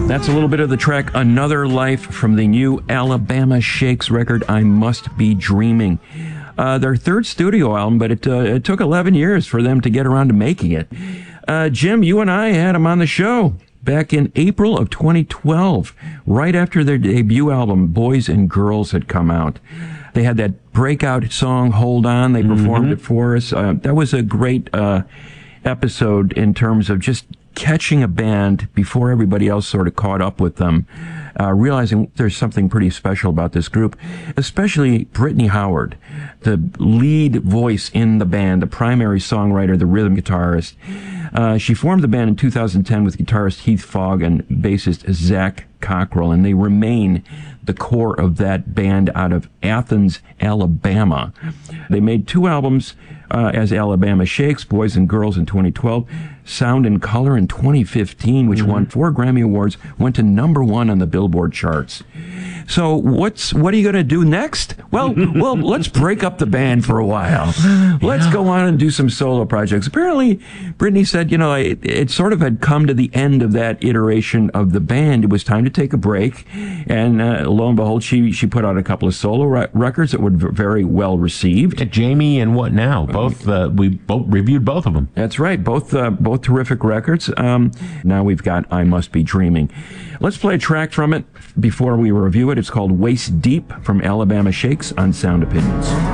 That's a little bit of the track Another Life from the new Alabama Shakes record, I Must Be Dreaming. Their third studio album, but it took 11 years for them to get around to making it. Jim, you and I had them on the show back in April of 2012, right after their debut album, Boys and Girls, had come out. They had that breakout song, Hold On. They performed it for us. That was a great episode in terms of just catching a band before everybody else sort of caught up with them, realizing there's something pretty special about this group, especially Brittany Howard, the lead voice in the band, the primary songwriter, the rhythm guitarist. She formed the band in 2010 with guitarist Heath Fogg and bassist Zach Cockrell, and they remain the core of that band out of Athens, Alabama. They made 2 albums as Alabama Shakes, Boys and Girls in 2012, Sound and Color in 2015, which won 4 Grammy Awards, went to #1 on the Billboard charts. So what are you going to do next? Well, let's break up the band for a while. Let's go on and do some solo projects. Apparently, Brittany said, it sort of had come to the end of that iteration of the band. It was time to take a break. And lo and behold, she put out a couple of solo records that were very well received. Jamie and What Now? We both reviewed both of them. That's right. Both terrific records. Now we've got I Must Be Dreaming. Let's play a track from it before we review it. It's called Waist Deep from Alabama Shakes on Sound Opinions.